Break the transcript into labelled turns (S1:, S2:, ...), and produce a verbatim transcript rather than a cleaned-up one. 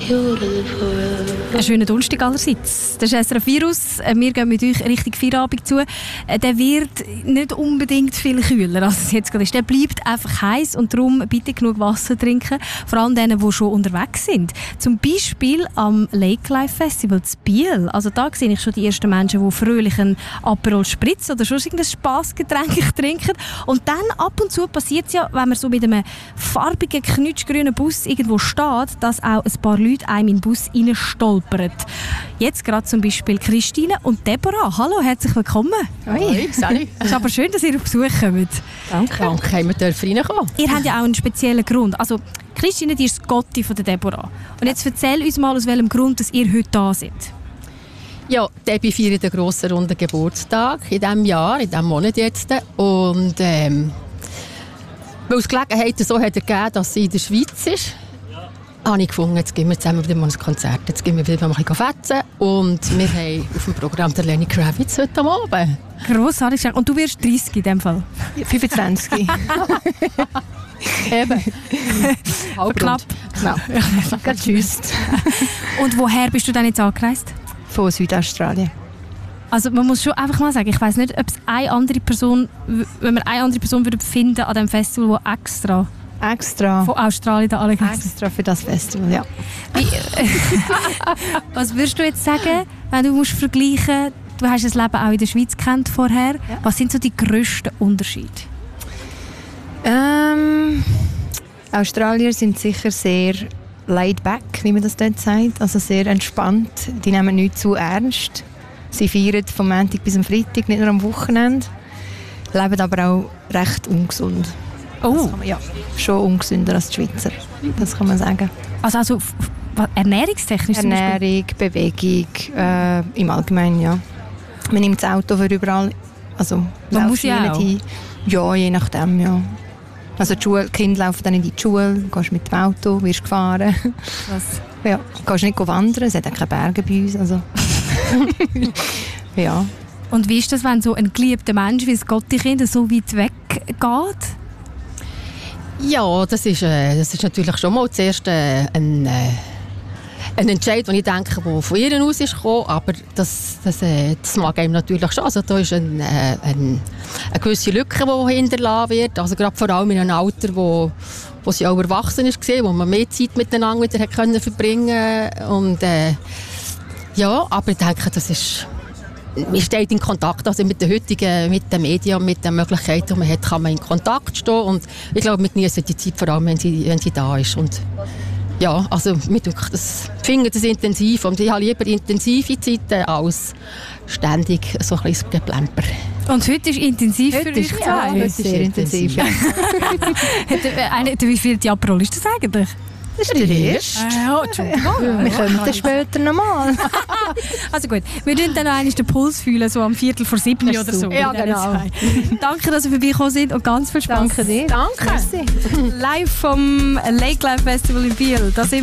S1: Einen schönen Donnerstag allerseits. Das ist S R F Virus. Wir gehen mit euch Richtung Feierabend zu. Der wird nicht unbedingt viel kühler, als es jetzt gerade ist. Der bleibt einfach heiß und darum bitte genug Wasser trinken. Vor allem denen, die schon unterwegs sind. Zum Beispiel am Lake Life Festival in Biel. Also da sehe ich schon die ersten Menschen, die fröhlich einen Aperol Spritz oder schon irgendein Spassgetränk trinken. Und dann ab und zu passiert es ja, wenn man so mit einem farbigen, knutschgrünen Bus irgendwo steht, dass auch ein paar Leute einem in den Bus reinstolpern. Jetzt gerade zum Beispiel Christine und Deborah. Hallo, herzlich willkommen.
S2: Hoi, Sally.
S1: Es ist aber schön, dass ihr auf Besuch kommt.
S2: Danke. Danke, haben wir dürfen reinkommen.
S1: Ihr habt ja auch einen speziellen Grund. Also Christine, die ist das Gotti von der Deborah. Und jetzt erzähl uns mal, aus welchem Grund dass ihr heute da seid.
S2: Ja, Debbie feiert den grossen runden Geburtstag in diesem Jahr, in diesem Monat jetzt. Und ähm, weil es Gelegenheit so hat ergeben, dass sie in der Schweiz ist, habe ich gefunden, jetzt gehen wir zusammen wieder mal ein Konzert. Jetzt gehen wir wieder mal ein bisschen fetzen. Und wir haben auf dem Programm der Lenny Kravitz heute Abend.
S1: Grossartig. Und du wirst dreißig in dem Fall?
S3: fünfundzwanzig.
S2: Eben. Halb
S1: Knapp.
S3: Genau. Ganz tschüss.
S1: Und woher bist du dann jetzt angereist?
S3: Von Südaustralien.
S1: Also man muss schon einfach mal sagen, ich weiss nicht, ob es eine andere Person, wenn wir eine andere Person würde finden an diesem Festival, die extra
S3: Extra.
S1: von Australien da alle gereist ist.
S3: Extra für das Festival, ja.
S1: Wie, was würdest du jetzt sagen, wenn du musst vergleichen, du hast das Leben auch in der Schweiz kennt vorher, ja. Was sind so die grössten Unterschiede?
S3: Ähm, Australier sind sicher sehr laid back, wie man das dort sagt, also sehr entspannt. Die nehmen nichts zu ernst. Sie feiern vom Montag bis am Freitag, nicht nur am Wochenende. Leben aber auch recht ungesund.
S1: Oh.
S3: Man, ja, schon ungesünder als die Schweizer, das kann man sagen.
S1: Also, also ernährungstechnisch?
S3: Ernährung, Bewegung, äh, im Allgemeinen, ja. Man nimmt das Auto für überall, also
S1: man muss ja auch.
S3: Hin. Ja, je nachdem, ja. Also die, Schule, die Kinder laufen dann in die Schule, du gehst mit dem Auto, wirst gefahren.
S1: Was?
S3: Ja, du gehst nicht wandern, es hat auch keine Berge bei uns, also. Ja.
S1: Und wie ist das, wenn so ein geliebter Mensch wie das Gotti-Kind so weit weg geht?
S2: Ja, das ist, äh, das ist natürlich schon mal zuerst äh, ein, äh, ein Entscheid, den ich denke, der von ihr aus ist gekommen, aber das, das, äh, das mag einem natürlich schon. Also da ist ein, äh, ein, eine gewisse Lücke, die hinterlassen wird, also gerade vor allem in einem Alter, wo, wo sie auch erwachsen ist, wo man mehr Zeit miteinander wieder hat können verbringen und äh, ja, aber ich denke, das ist, man steht in Kontakt, also mit den heutigen, mit den Medien und mit den Möglichkeiten, die man hat, kann man in Kontakt stehen und ich glaube, wir genießen die Zeit vor allem, wenn sie, wenn sie da ist und ja, also wir das, finden das intensiv und ich habe lieber intensive Zeiten als ständig so ein bisschen Geplemper.
S1: Und heute ist intensiv
S3: heute
S1: für euch
S3: ist,
S1: zwei?
S3: ja, heute ist sehr intensiv. Ja.
S1: Wie viel Aperol ist das eigentlich?
S3: Das ist der erste.
S1: Ja, Entschuldigung.
S3: Wir kommen dann später nochmal.
S1: Also gut, wir fühlen dann noch einmal den Puls fühlen, so am Viertel vor sieben oder so.
S3: Ja, genau.
S1: Danke, dass ihr vorbeigekommen sind und ganz viel Spaß.
S3: Danke dir.
S2: Danke.
S3: Merci.
S1: Live vom Lake Life Festival in Biel. Da sind